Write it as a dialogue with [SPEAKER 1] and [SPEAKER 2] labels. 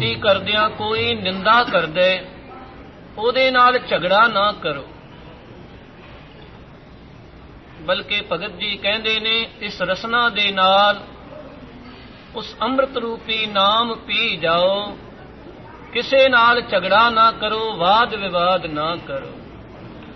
[SPEAKER 1] ਬੇਨਤੀ ਕਰਦਿਆਂ ਕੋਈ ਨਿੰਦਾ ਕਰਦੇ, ਉਹਦੇ ਨਾਲ ਝਗੜਾ ਨਾ ਕਰੋ। ਬਲਕਿ ਭਗਤ ਜੀ ਕਹਿੰਦੇ ਨੇ, ਇਸ ਰਸਨਾ ਦੇ ਨਾਲ ਉਸ ਅੰਮ੍ਰਿਤ ਰੂਪੀ ਨਾਮ ਪੀ ਜਾਓ, ਕਿਸੇ ਨਾਲ ਝਗੜਾ ਨਾ ਕਰੋ, ਵਾਦ ਵਿਵਾਦ ਨਾ ਕਰੋ।